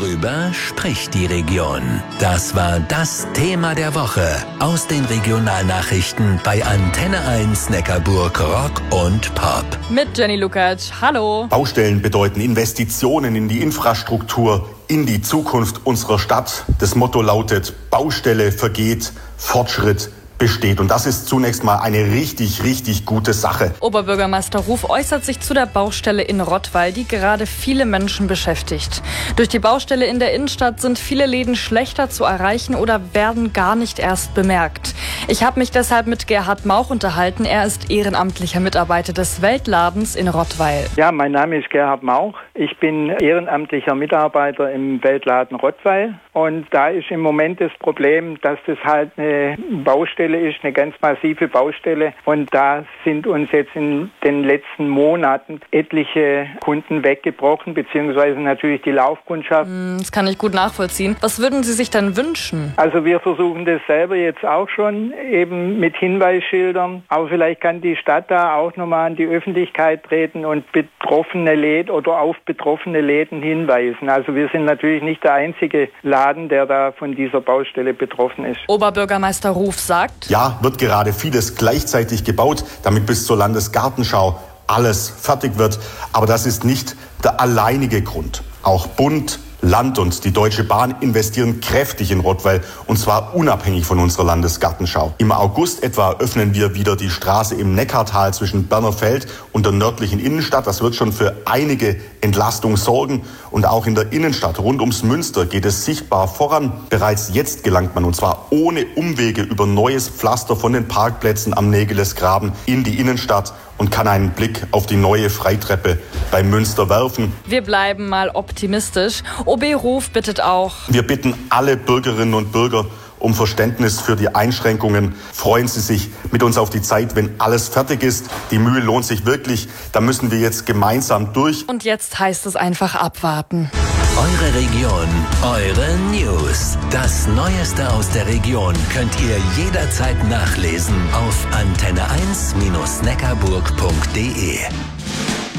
Worüber spricht die Region? Das war das Thema der Woche aus den Regionalnachrichten bei Antenne 1 Neckarburg Rock und Pop. Mit Jenny Lukacs. Hallo. Baustellen bedeuten Investitionen in die Infrastruktur, in die Zukunft unserer Stadt. Das Motto lautet: Baustelle vergeht, Fortschritt besteht. Und das ist zunächst mal eine richtig gute Sache. Oberbürgermeister Ruf äußert sich zu der Baustelle in Rottweil, die gerade viele Menschen beschäftigt. Durch die Baustelle in der Innenstadt sind viele Läden schlechter zu erreichen oder werden gar nicht erst bemerkt. Ich habe mich deshalb mit Gerhard Mauch unterhalten. Er ist ehrenamtlicher Mitarbeiter des Weltladens in Rottweil. Ja, mein Name ist Gerhard Mauch. Ich bin ehrenamtlicher Mitarbeiter im Weltladen Rottweil. Und da ist im Moment das Problem, dass das halt eine Baustelle ist, eine ganz massive Baustelle. Und da sind uns jetzt in den letzten Monaten etliche Kunden weggebrochen, beziehungsweise natürlich die Laufkundschaft. Das kann ich gut nachvollziehen. Was würden Sie sich denn wünschen? Also wir versuchen das selber jetzt auch schon, eben mit Hinweisschildern. Aber vielleicht kann die Stadt da auch nochmal an die Öffentlichkeit treten und betroffene Läden oder auf betroffene Läden hinweisen. Also wir sind natürlich nicht der einzige Laden, der da von dieser Baustelle betroffen ist. Oberbürgermeister Ruf sagt: Ja, wird gerade vieles gleichzeitig gebaut, damit bis zur Landesgartenschau alles fertig wird. Aber das ist nicht der alleinige Grund. Auch Bund, Land und die Deutsche Bahn investieren kräftig in Rottweil, und zwar unabhängig von unserer Landesgartenschau. Im August etwa öffnen wir wieder die Straße im Neckartal zwischen Bernerfeld und der nördlichen Innenstadt. Das wird schon für einige Entlastung sorgen. Und auch in der Innenstadt rund ums Münster geht es sichtbar voran. Bereits jetzt gelangt man, und zwar ohne Umwege, über neues Pflaster von den Parkplätzen am Nägelesgraben in die Innenstadt und kann einen Blick auf die neue Freitreppe bei Münster werfen. Wir bleiben mal optimistisch. OB Ruf bittet auch: Wir bitten alle Bürgerinnen und Bürger um Verständnis für die Einschränkungen. Freuen Sie sich mit uns auf die Zeit, wenn alles fertig ist. Die Mühe lohnt sich wirklich. Da müssen wir jetzt gemeinsam durch. Und jetzt heißt es einfach abwarten. Eure Region, eure News. Das Neueste aus der Region könnt ihr jederzeit nachlesen auf antenne1-neckarburg.de.